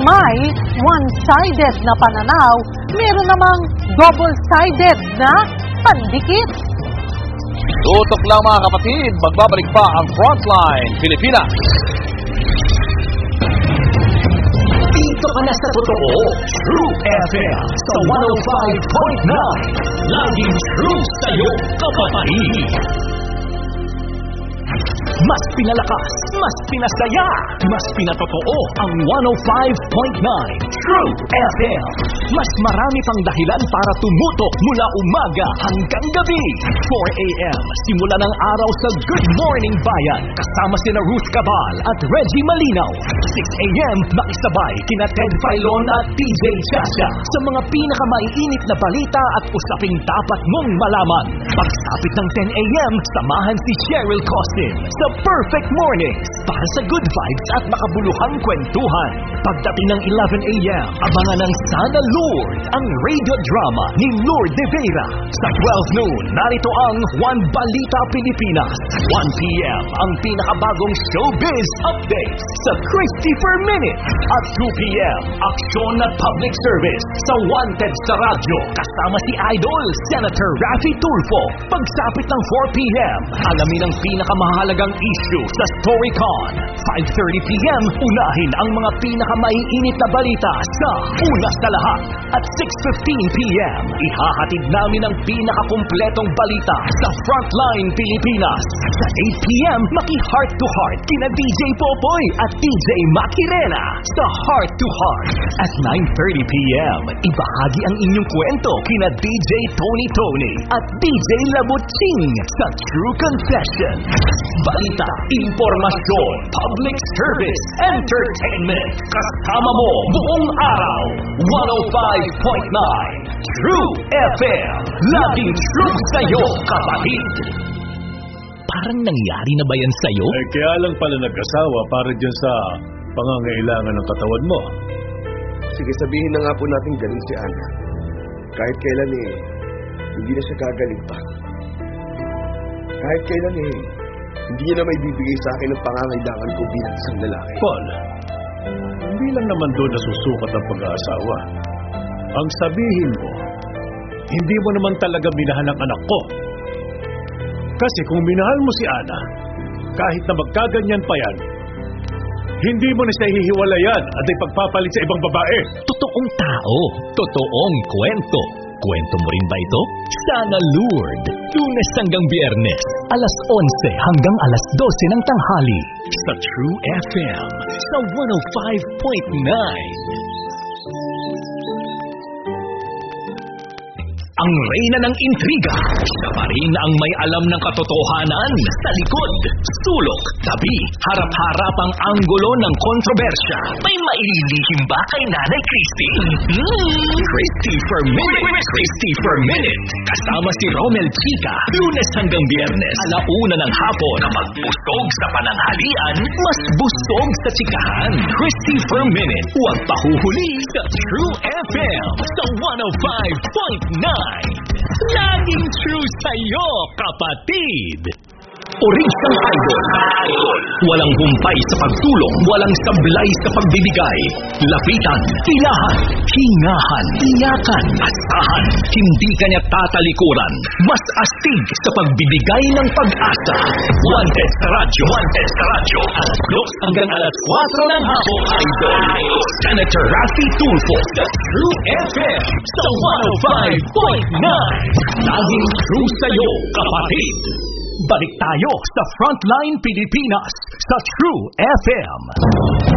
may one-sided na pananaw, meron namang double-sided na pandikit. Tutok lang mga kapatid, magbabalik pa ang Frontline Pilipinas. Dito ka na sa totoo, True FM sa 105.9. Laging true sa'yo, kapatid. Mas pinalakas, mas pinasaya, mas pinatotoo ang 105.9 True FM. Mas marami pang dahilan para tumutok mula umaga hanggang gabi. 4 a.m. simula ng araw sa Good Morning Bayan kasama sina Ruth Cabal at Reggie Malinaw. 6 a.m. makisabay kina Ted Filon at TJ Chacha sa mga pinakamaiinit na balita at usaping dapat mong malaman. Pagsapit ng 10 a.m. samahan si Cheryl Costin sa Perfect Mornings para sa good vibes at makabuluhang kwentuhan. Pagdating ng 11 a.m. abangan ng Sana Lord, ang radio drama ni Lord De Vera. Sa 12 noon, narito ang One Balita Pilipinas. 1 p.m. ang pinakabagong showbiz updates sa Christy Per Minute. At 2 p.m. aksyon at public service sa Wanted sa Radyo kasama si Idol Senator Raffy Tulfo. Pagsapit ng 4 p.m. alamin ang pinakamahalagang issue sa StoryCon. 5:30 p.m. unahin ang mga pinakamaiinit na balita sa Una sa Lahat. At 6:15 p.m. ihahatid namin ang pinakakumpletong balita sa Frontline Pilipinas. Sa 8 p.m. maki-heart to heart kina DJ Popoy at DJ Makirena sa Heart to Heart. At 9:30 p.m. ibahagi ang inyong kwento kina DJ Tony at DJ Labutsing sa True Confession. Balita, impormasyon, public service, entertainment. Kasama mo buong araw. 105.9 True FM. Laging true sa'yo, kapatid. Parang nangyari na ba yan sa'yo? Kaya lang pala nag-asawa para dyan sa pangangailangan ng katawan mo. Sige, sabihin na nga po natin galing si Ana. Kahit kailan hindi na siya gagaling pa. Kahit kailan hindi niya na may bibigay sa akin ang pangangailangan ko bilang isang lalaki. Paul, hindi lang naman doon nasusukat ang pag-aasawa. Ang sabihin mo, hindi mo naman talaga minahal ang anak ko. Kasi kung minahal mo si Ana, kahit na magkaganyan pa yan, hindi mo na siya hihiwalayan at ipagpapalit sa ibang babae. Totoong tao, totoong kwento. Kwento mo rin ba ito? Sana Lord, Lunes hanggang Biyernes, alas 11 hanggang alas 12 ng tanghali sa True FM sa 105.9. Ang reyna ng intriga, siya pa rin ang may alam ng katotohanan sa likod, sulok, tabi, harap-harap ang anggulo ng kontrobersya. May maililihim ba kay Nanay Christy? Christy Per Minute, Christy Per Minute. Kasama si Romel Chica, Lunes hanggang Biyernes, alauna ng hapon na magbusog sa pananghalian, mas busog sa chikahan. Christy Per Minute, huwag pahuhuli sa True FM sa 105.9. Laging true sa'yo, kapatid! Original Idol. Walang humpay sa pagtulong, walang sablay sa pagbibigay. Lapitan, ilahan, hingahan, iyakan, asahan. Hindi kanya tatalikuran. Mas astig sa pagbibigay ng pag-asa. Wanted sa radyo. Wanted sa radyo. Alas 2 hanggang alas 4 ng hapon. Idol. Senator Raffy Tulfo sa True FM sa 105.9. Laging true sa'yo, kapatid. Balik tayo sa Frontline Pilipinas sa True FM.